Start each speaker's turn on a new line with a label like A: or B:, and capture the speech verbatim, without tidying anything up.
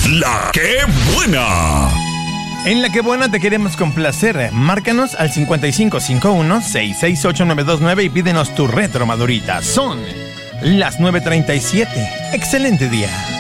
A: La que buena.
B: En La que buena te queremos complacer. Márcanos al cincuenta y cinco cincuenta y uno, sesenta y seis ocho nueve dos nueve y pídenos tu retro madurita. Son las nueve treinta y siete. Excelente día.